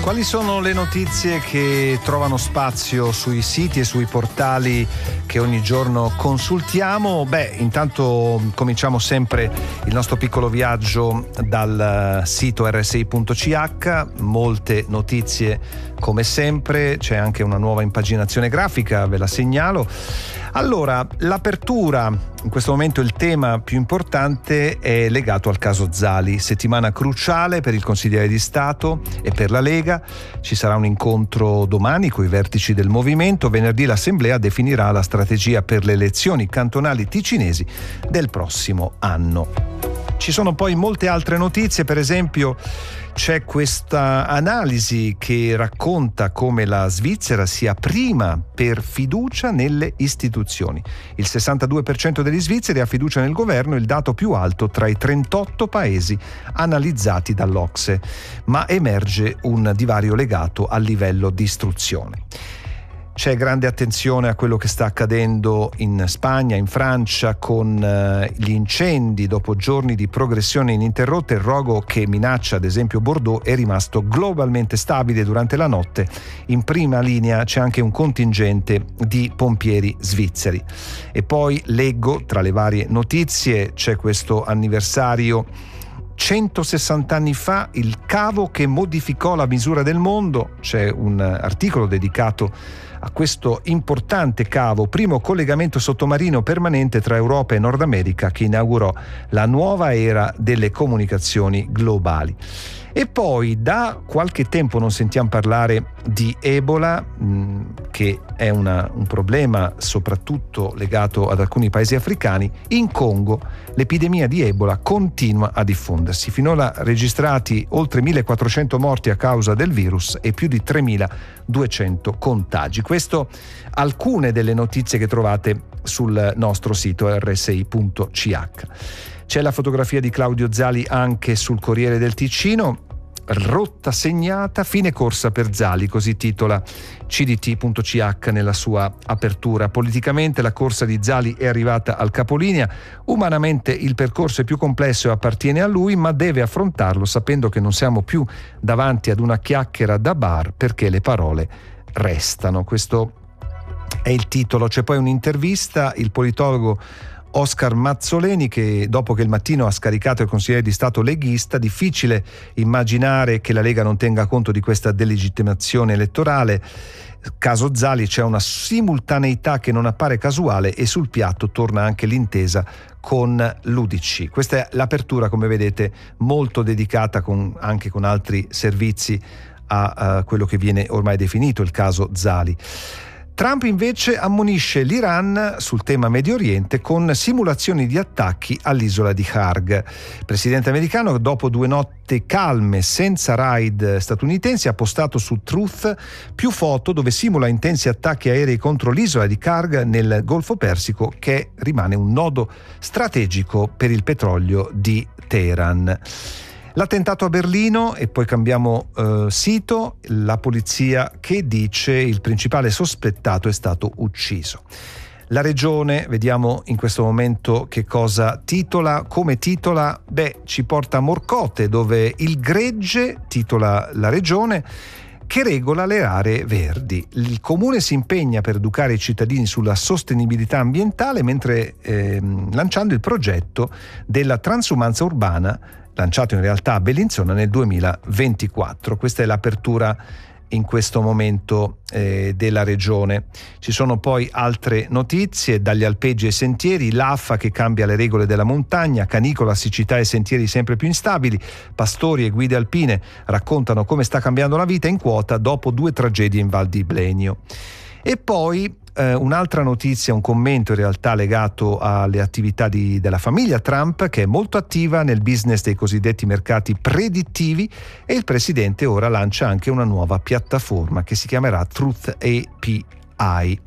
Quali sono le notizie che trovano spazio sui siti e sui portali che ogni giorno consultiamo? Intanto cominciamo sempre il nostro piccolo viaggio dal sito rsi.ch, molte notizie come sempre, c'è anche una nuova impaginazione grafica, ve la segnalo. Allora, l'apertura, in questo momento il tema più importante è legato al caso Zali, settimana cruciale per il Consigliere di Stato e per la Lega. Ci sarà un incontro domani con i vertici del movimento, venerdì l'Assemblea definirà la strategia per le elezioni cantonali ticinesi del prossimo anno. Ci sono poi molte altre notizie, per esempio c'è questa analisi che racconta come la Svizzera sia prima per fiducia nelle istituzioni. Il 62% degli svizzeri ha fiducia nel governo, il dato più alto tra i 38 paesi analizzati dall'OCSE, ma emerge un divario legato al livello di istruzione. C'è grande attenzione a quello che sta accadendo in Spagna, in Francia, con gli incendi dopo giorni di progressione ininterrotta. Il rogo che minaccia ad esempio Bordeaux è rimasto globalmente stabile durante la notte. In prima linea c'è anche un contingente di pompieri svizzeri. E poi leggo, tra le varie notizie, c'è questo anniversario. 160 anni fa il cavo che modificò la misura del mondo. C'è un articolo dedicato a questo importante cavo, primo collegamento sottomarino permanente tra Europa e Nord America, che inaugurò la nuova era delle comunicazioni globali. E poi da qualche tempo non sentiamo parlare di Ebola, che è un problema soprattutto legato ad alcuni paesi africani. In Congo l'epidemia di Ebola continua a diffondersi. Finora registrati oltre 1.400 morti a causa del virus e più di 3.200 contagi. Questo alcune delle notizie che trovate sul nostro sito rsi.ch. C'è la fotografia di Claudio Zali anche sul Corriere del Ticino. Rotta segnata, fine corsa per Zali, così titola cdt.ch nella sua apertura. Politicamente la corsa di Zali è arrivata al capolinea, umanamente il percorso è più complesso e appartiene a lui, ma deve affrontarlo sapendo che non siamo più davanti ad una chiacchiera da bar, perché le parole restano. Questo è il titolo. C'è poi un'intervista, il politologo Oscar Mazzoleni, che dopo che il Mattino ha scaricato il consigliere di Stato leghista, difficile immaginare che la Lega non tenga conto di questa delegittimazione elettorale. Caso Zali, c'è una simultaneità che non appare casuale e sul piatto torna anche l'intesa con l'UDC. Questa è l'apertura, come vedete, molto dedicata anche con altri servizi a quello che viene ormai definito il caso Zali. Trump invece ammonisce l'Iran sul tema Medio Oriente con simulazioni di attacchi all'isola di Harg. Il presidente americano, dopo 2 notti calme senza raid statunitensi, ha postato su Truth più foto dove simula intensi attacchi aerei contro l'isola di Harg nel Golfo Persico, che rimane un nodo strategico per il petrolio di Teheran. L'attentato a Berlino, e poi cambiamo sito, la polizia che dice il principale sospettato è stato ucciso. La regione, vediamo in questo momento che cosa titola. Come titola? Ci porta a Morcote, dove il gregge, titola la regione, che regola le aree verdi. Il comune si impegna per educare i cittadini sulla sostenibilità ambientale, mentre lanciando il progetto della transumanza urbana, lanciato in realtà a Bellinzona nel 2024. Questa è l'apertura in questo momento della regione. Ci sono poi altre notizie, dagli alpeggi ai sentieri, l'AFA che cambia le regole della montagna, canicola, siccità e sentieri sempre più instabili, pastori e guide alpine raccontano come sta cambiando la vita in quota dopo 2 tragedie in Val di Blenio. E poi un'altra notizia, un commento in realtà legato alle attività della famiglia Trump, che è molto attiva nel business dei cosiddetti mercati predittivi, e il presidente ora lancia anche una nuova piattaforma che si chiamerà Truth API.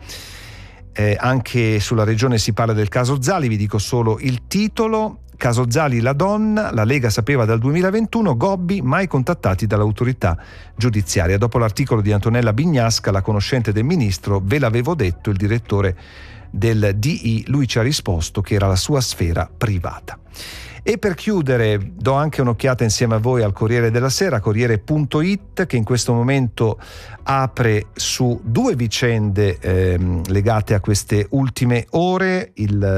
Anche sulla regione si parla del caso Zali, vi dico solo il titolo. Caso Zali, la donna, la Lega sapeva dal 2021, Gobbi mai contattati dall'autorità giudiziaria. Dopo l'articolo di Antonella Bignasca, la conoscente del ministro, ve l'avevo detto, il direttore del DI, lui ci ha risposto che era la sua sfera privata. E per chiudere do anche un'occhiata insieme a voi al Corriere della Sera, Corriere.it, che in questo momento apre su due vicende legate a queste ultime ore,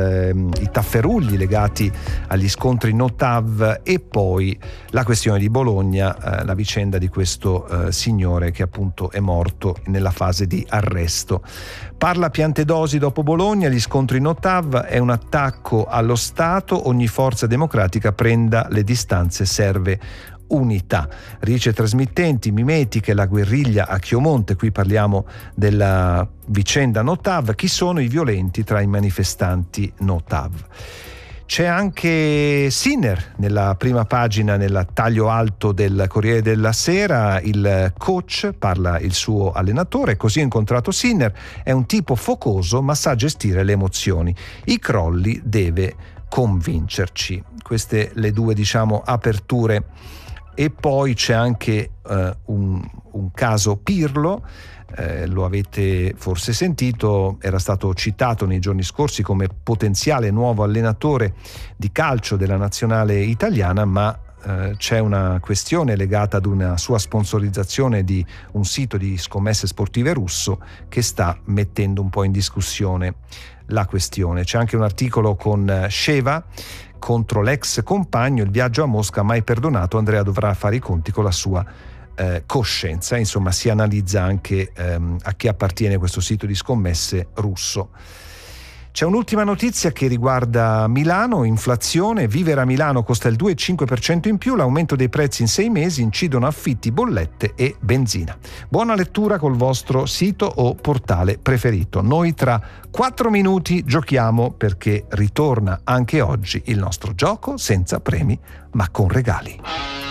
i tafferugli legati agli scontri no TAV e poi la questione di Bologna, la vicenda di questo signore che appunto è morto nella fase di arresto. Parla Piantedosi dopo Bologna, gli scontri no TAV è un attacco allo Stato, ogni forza democratica prenda le distanze, serve unità. Rice trasmittenti, mimetiche, la guerriglia a Chiomonte, qui parliamo della vicenda no TAV, chi sono i violenti tra i manifestanti no TAV. C'è anche Sinner nella prima pagina, nel taglio alto del Corriere della Sera, il coach, parla il suo allenatore, così ho incontrato Sinner, è un tipo focoso ma sa gestire le emozioni, i crolli deve convincerci. Queste le due aperture. E poi c'è anche un caso Pirlo, lo avete forse sentito, era stato citato nei giorni scorsi come potenziale nuovo allenatore di calcio della nazionale italiana, ma c'è una questione legata ad una sua sponsorizzazione di un sito di scommesse sportive russo che sta mettendo un po' in discussione la questione. C'è anche un articolo con Sheva contro l'ex compagno, il viaggio a Mosca mai perdonato, Andrea dovrà fare i conti con la sua coscienza. Insomma, si analizza anche a chi appartiene questo sito di scommesse russo. C'è un'ultima notizia che riguarda Milano, inflazione, vivere a Milano costa il 2,5% in più, l'aumento dei prezzi in 6 mesi incidono affitti, bollette e benzina. Buona lettura col vostro sito o portale preferito. Noi tra 4 minuti giochiamo, perché ritorna anche oggi il nostro gioco senza premi ma con regali.